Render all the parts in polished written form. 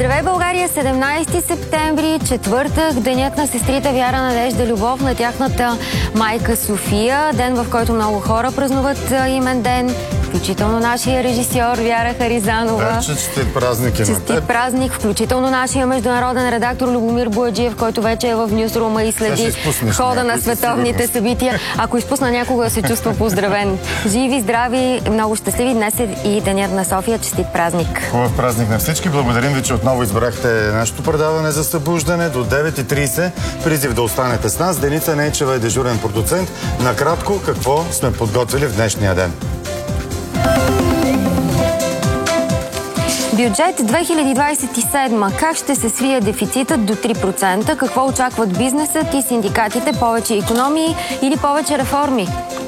Здравей, България! 17 септември, четвъртък, денят на сестрите Вяра, Надежда, Любов, на тяхната майка София. Ден, в който много хора празнуват имен ден, включително нашия режисьор Вяра Харизанова. Да, честит празник на теб. Честит празник, включително нашия международен редактор Любомир Бояджиев, който вече е в нюзрума и следи хода на световните събития. Ако изпусна някога, се чувства поздравен. Живи, здрави, много щастливи. Днес е и денят на София. Честит празник. Хубав празник на всички. Благодарим ви, че отново избрахте нашето предаване за събуждане до 9:30. Призив да останете с нас. Деница Нейчева е дежурен продуцент. Накратко, какво сме подготвили в днешния ден? Бюджет 2027. Как ще се свие дефицитът до 3%? Какво очакват бизнесът и синдикатите? Повече икономии или повече реформи?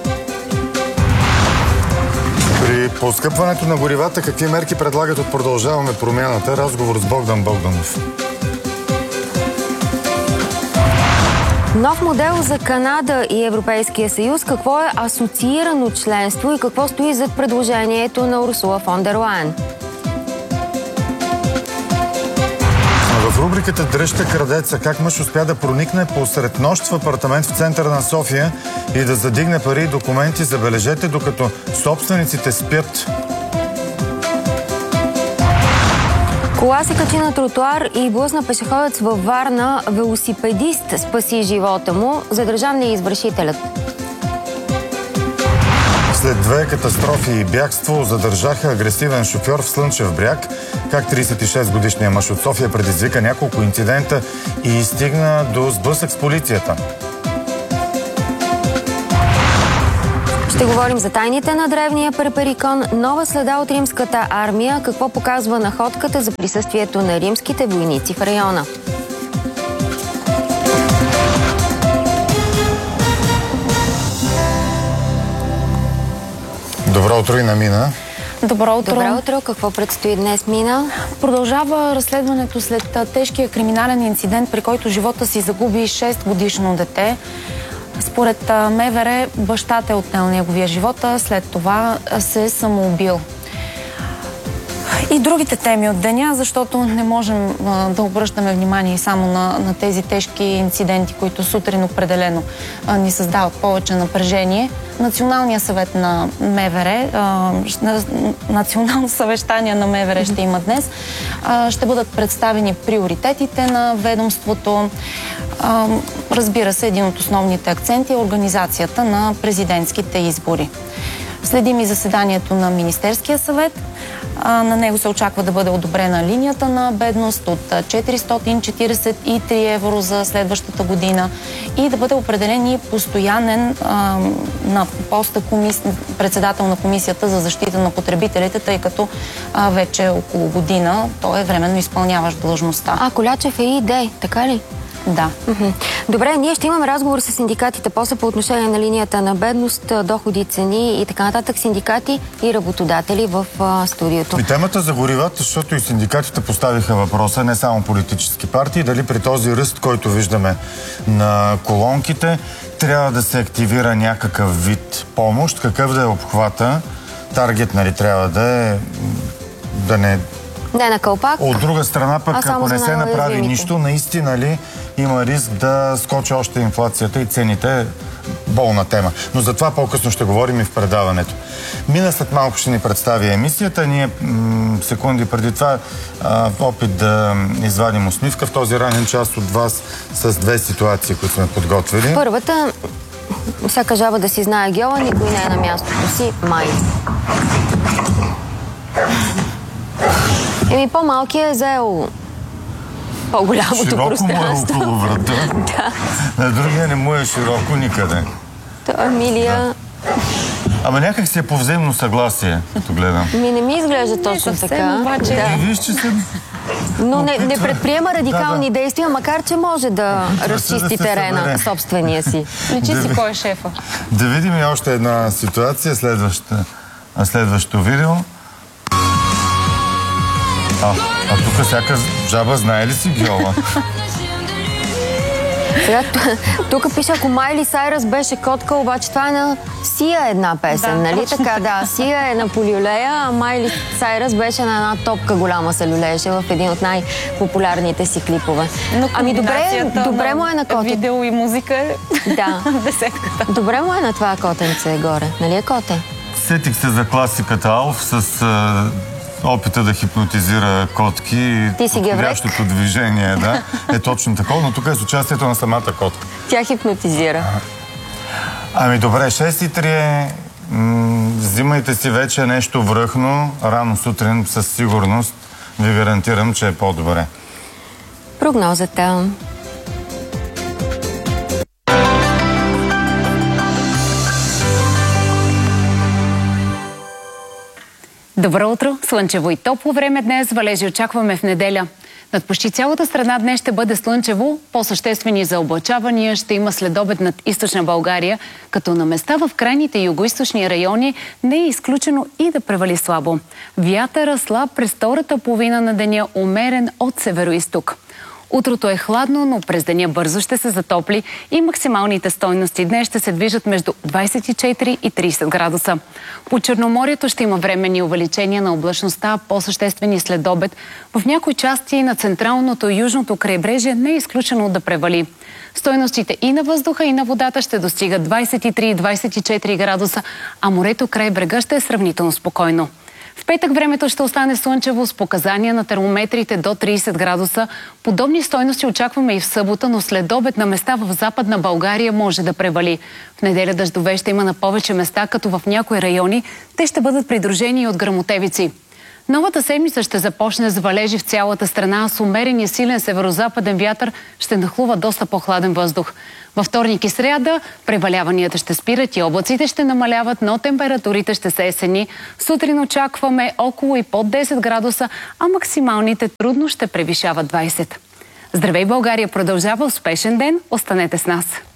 При поскъпването на горивата, какви мерки предлагат от Продължаваме промяната? Разговор с Богдан Богданов. Нов модел за Канада и Европейския съюз. Какво е асоциирано членство и какво стои зад предложението на Урсула фон дер Лайен? В рубриката "Дръжте крадеца", как мъж успя да проникне посред нощ в апартамент в центъра на София и да задигне пари и документи, забележете, докато собствениците спят. Кола се качи на тротуар и блъсна пешеходец във Варна. Велосипедист спаси живота му. Задържан е извършителят. След две катастрофи и бягство задържаха агресивен шофьор в Слънчев бряг. Как 36-годишният мъж от София предизвика няколко инцидента и стигна до сблъсък с полицията. Ще говорим за тайните на древния Перперикон, нова следа от римската армия, какво показва находката за присъствието на римските войници в района. Добро утро и на Мина. Добро утро. Добро утро. Какво предстои днес, Мина? Продължава разследването след тежкия криминален инцидент, при който живота си загуби 6-годишно дете. Според МВР, бащата е отнел неговия живот, след това се е самоубил. И другите теми от деня, защото не можем да обръщаме внимание само на тези тежки инциденти, които сутрин определено ни създават повече напрежение. Националният съвет на МВР, национално съвещание на МВР ще има днес. Ще бъдат представени приоритетите на ведомството. Разбира се, един от основните акценти е организацията на президентските избори. Следим и заседанието на Министерския съвет. На него се очаква да бъде одобрена линията на бедност от 443 евро за следващата година и да бъде определен и постоянен на поста председател на Комисията за защита на потребителите, тъй като вече около година той е временно изпълняващ длъжността. Колячев е и идей, така ли? Да. Добре, ние ще имаме разговор с синдикатите после по отношение на линията на бедност, доходи, цени и така нататък, синдикати и работодатели в студиото. И темата за горивата, защото и синдикатите поставиха въпроса, не само политически партии, дали при този ръст, който виждаме на колонките, трябва да се активира някакъв вид помощ, какъв да е обхвата, таргет, нали, трябва да е, да не... Не на кълпак. От друга страна пък, ако не се направи нищо, наистина ли има риск да скочи още инфлацията и цените? Болна тема. Но за това по-късно ще говорим и в предаването. Мина след малко ще ни представи емисията. Ние секунди преди това в опит да извадим усмивка в този ранен час от вас с две ситуации, които сме подготвили. Първата, всяка жаба да си знае гьола, никой не е на мястото си, май. По-малкият е взел по-голямото пространство. Широко му е около врата. Да. На другия не му е широко никъде. Това Емилия... Ама някак си е по взаимно съгласие, като гледам. Не ми изглежда точно така. Обаче... Виж, че съм... Но не предприема радикални действия, макар че може да разчисти терена собствения си. Личи си кой е шефа. Да видим и още една ситуация, следващото видео. А тук всяка жаба знае ли си гьола? Сега, тук пише, ако Майли Сайръс беше котка, обаче това е на Сия една песен, нали така? Да, Сия е на полюлея, а Майли Сайръс беше на една топка голяма се люлееше в един от най-популярните си клипове. Ами добре му е на котен. Видео и музика е десетката. Добре му е на това котенце горе, нали е коте? Сетих се за класиката Алф с опита да хипнотизира котки и подходящото движение, да, е точно такова, но тук е с участието на самата котка. Тя хипнотизира. Ами добре, 6:03 е. Взимайте си вече нещо връхно, рано сутрин със сигурност ви гарантирам, че е по-добре. Прогнозата. Добро утро! Слънчево и топло време днес. Валежи очакваме в неделя. Над почти цялата страна днес ще бъде слънчево. По-съществени заоблачавания ще има следобед над източна България, като на места в крайните югоизточни райони не е изключено и да превали слабо. Вятъра слаб през втората половина на деня, умерен от североизток. Утрото е хладно, но през деня бързо ще се затопли и максималните стойности днес ще се движат между 24 и 30 градуса. По Черноморието ще има временни увеличения на облачността, по-съществени следобед. В някои части на централното и южното крайбрежие не е изключено да превали. Стойностите и на въздуха, и на водата ще достигат 23 и 24 градуса, а морето край брега ще е сравнително спокойно. В петък времето ще остане слънчево с показания на термометрите до 30 градуса. Подобни стойности очакваме и в събота, но след обед на места в Западна България може да превали. В неделя дъждове ще има на повече места, като в някои райони те ще бъдат придружени и от гръмотевици. Новата седмица ще започне с валежи в цялата страна, с умерен и силен северозападен вятър ще нахлува доста по-хладен въздух. Във вторник и сряда преваляванията ще спират и облаците ще намаляват, но температурите ще се есени. Сутрин очакваме около и под 10 градуса, а максималните трудно ще превишават 20. Здравей, България продължава успешен ден. Останете с нас!